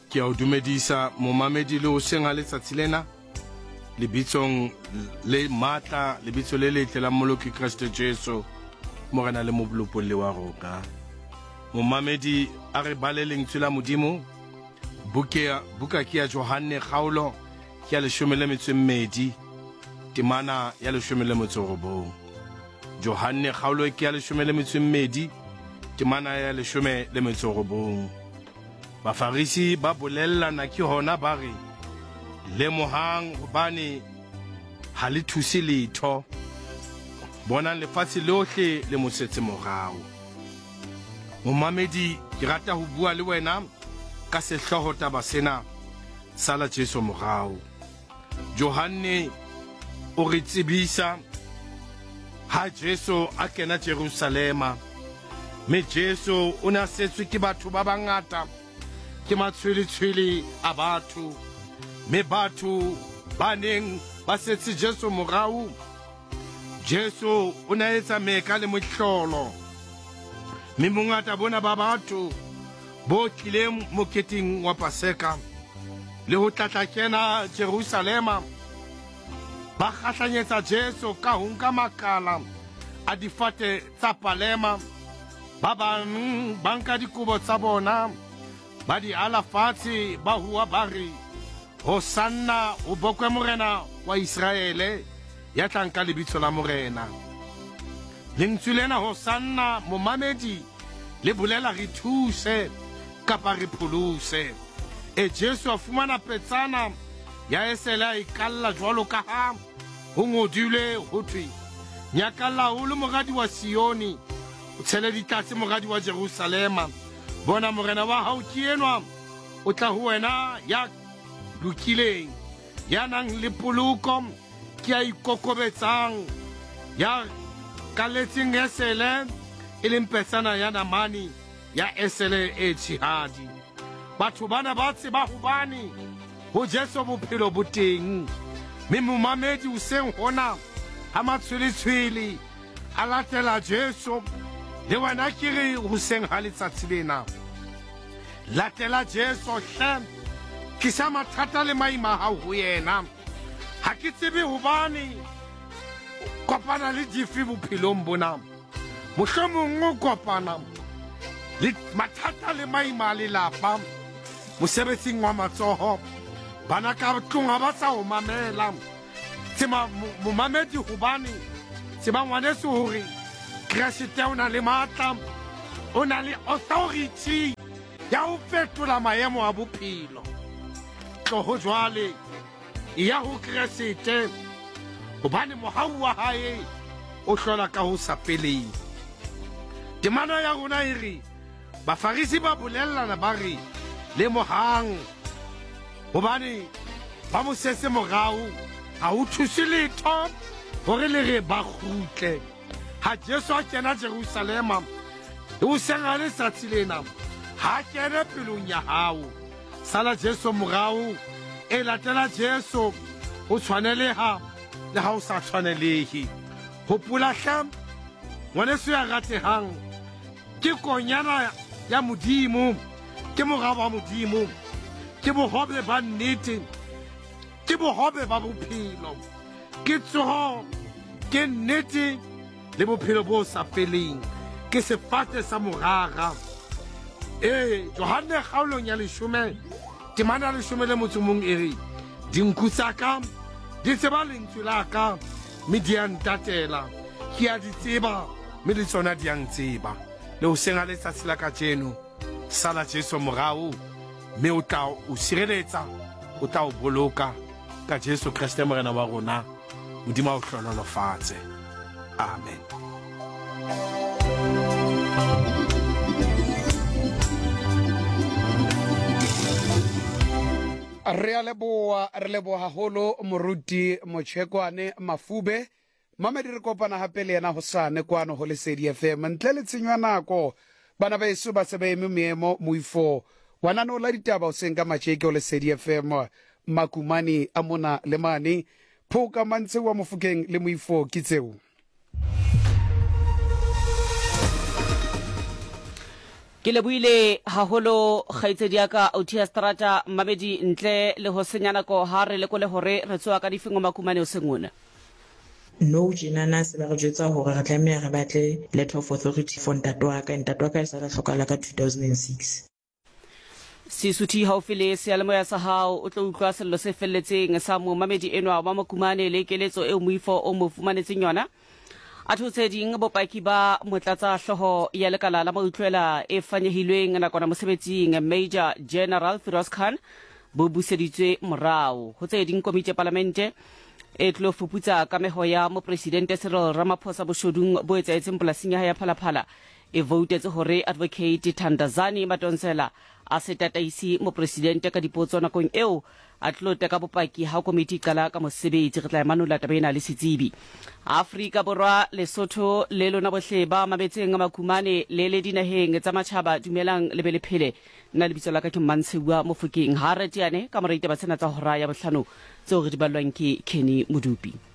Ke a o dumedisa momamedi le o seng a letsatsi lena lebitsong le matla lebitso le letle la Moloki Kriste Jesu morena le mobolopong le wa rona. Momamedi a re balele lentswe la Modimo buka ke ya Johane kgaolo ke ya 12 temana ya 19. Johane kgaolo ke ya 12 temana ya 19. Bafarisi ba bolellana ke hona ba re le mohang hobane ha le thusi letho bona lefatshe lohle le mosetse morao. Momamedi ke rata ho bua le wena ka sehloho taba sena sala Jesu morao. Johane o re tsebisa ha Jesu a kena Jerusalema, me Jesu o na setswe ke batho ba bangata ke matshwele a batho, me batho ba neng ba setse Jesu morao. Jesu o na etsa meka le mohlolo, me mongata bona ba batho bo tlileng moketeng wa Paseka le ho tlatla kena Jerusalema ba kgahlanyetsa Jesu ka ho nka makala a difate tsa palema, ba bang ba nka dikobo tsa bona ba di ala fatshe ba hua ba re Hosanna o bokwe morena wa Israele ya tla nka lebitso la morena. Lentswe lena Hosanna momamedi le bolela re thuse kapa re pholose. Jesu a fumana petsana ya esela a ikalla jwalo ka ha ho ngodilwe ho thwe nyakalla holo moradi wa Sioni o tshele ditatse moradi wa Jerusalema, bona morena wa hao ke enwa o tla ho wena ya lokileng ya nang le poloko ke a ikokobetsang ya kaletseng esele e leng petsana ya namane ya esele e tshihadi. Batho bana ba tseba hobane ho Jesu bophelo bo teng, me momamedi o seng hona ha matshwele a latela Jesu le wena ke re ho seng ha letsatsi lena latela Jesu hle ke sa mathata le maima ha ho yena. Ha ke tsebe hobane kopana le difi bophelong bona, mohlomong o kopana le mathata le maima le lapa mosebetsing wa matsoho, bana ka tlong ha ba sa o mamela tsema momamedi hobane tseba ngwaneso hore Kriste o na le matla, o na le authority ya ho fetola maemo a bophelo. Tloho jwale ya ho Kriste hobane mohau wa hae o hlola ka ho sa feleng. Temana ya rona e re bafarisi ba bolellana ba re le mohang hobane ba mo sese morao ha o thuse letho hore le re ba kgutle. Ha Jesu a kena Jerusalema o senga letsatsi lena ha kene pelong ya hao, sala Jesu morao e latela Jesu o tshwaneleha le ha o sa tshwanelehe. Hopola hlam ngwaneso ya ratehang ke konyana ya Modimo, ke morao wa Modimo, ke bohobe ba nnete, ke bohobe ba bophelo, ke tsoho, ke nnete le bophelo bo sa feleng, ke sefate sa morara. Johane kgaolong ya 10 temana 11 e re dinku tsa ka di tseba lentswe la ka mme di a ntatela, ke a di tseba mme le tsona di a ntseba. Le ho senga letsatsi la kajeno sala Jesu morao mme o tla o sireletsa, o tla o boloka ka Jesu Kriste morena wa rona. Modimo a o hlonolofatse. Amen. Re leboha haholo moruti Motshekwane Mafube. Mamedi re kopana hape le yena hosane kwano ho Lesedi FM ntle le tshenywa nako. Bana ba Yesu ba se ba eme meemo moifo wana no la ditaba o senka matjeke ho Lesedi FM makumani amona le mane phoka mantse wa mofukeng le moifo ke tseo. ke leboile haholo kgaitsedi ya ka Autia Strata Mmamedi ntle le ho senya nako ha re lekole hore re tsoa ka difengo makumane o sengona. No jinana se ba re jwetsa hore re tlameha re batle letter of authority for ntate wa ka e sa la hlokala ka 2006. Sisuthi haufile sealemoya sa hao o tlo utlwa sello se felletseng sa Mmamedi enwa wa makumane le keletso e moifo o mo fumanetseng yona. A thotse ding bopaki ba motlatsa hloho ya lekala la mautlwela e fanyehilweng nakwana mosebetsing Major General Firoz Khan bo buseditswe morao ho tse ding komiti ya parlamente e tlo fuputsa kameho ya mopresidente Cyril Ramaphosa boshodung bo etsaetseng polasing ya Phalaphala e votetse hore advocate Thandazani Madonsela a se tataisi mopresidente ka dipotso nakong eo a tlo teka bopaki ha komiti qala ka mosebetsi re tla manola tabena le setsibi. Afrika Borwa Lesotho le lona bohle ba mabetseng makumane le dinaheng tsa matjhaba dumelang le bele phele nna lebitso la ka ke Mmantshewa Mofokeng ha re tiane ka moreite ba tsena tsa hora ya bohlano tseo re di ballwang ke Kenny Modupi.